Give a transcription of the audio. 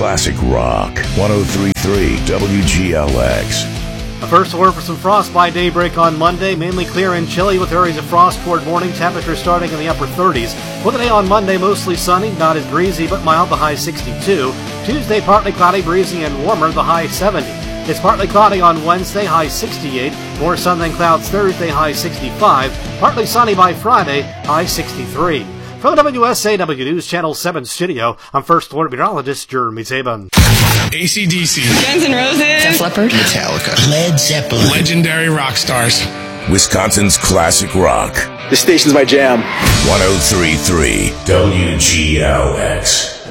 classic rock. 103.3 WGLX. A first alert for some frost by daybreak on Monday, mainly clear and chilly with areas of frost toward morning, temperatures starting in the upper 30s. For the day on Monday, mostly sunny, not as breezy, but mild, the high 62. Tuesday, partly cloudy, breezy, and warmer, the high 70. It's partly cloudy on Wednesday, high 68. More sun than clouds Thursday, high 65. Partly sunny by Friday, high 63. From the WSAW News Channel 7 studio, I'm First Alert Meteorologist Jeremy Zabin. AC/DC, Guns N' Roses, Def Leppard, Metallica, Led Zeppelin, legendary rock stars, Wisconsin's classic rock. This station's my jam. 103.3 WGLX.